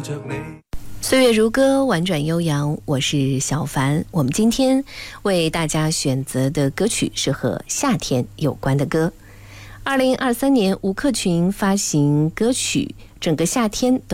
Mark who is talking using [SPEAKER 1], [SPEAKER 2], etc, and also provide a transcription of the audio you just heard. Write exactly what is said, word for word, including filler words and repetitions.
[SPEAKER 1] 着你。
[SPEAKER 2] 岁月如歌，婉转悠扬，我是小凡。我们今天为大家选择的歌曲是和夏天有关的歌。二零二三年吴克群发行歌曲《整个夏天》